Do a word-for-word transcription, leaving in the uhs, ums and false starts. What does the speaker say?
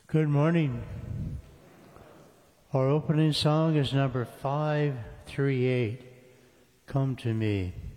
Good morning. Our opening song is number five three eight, Come to Me.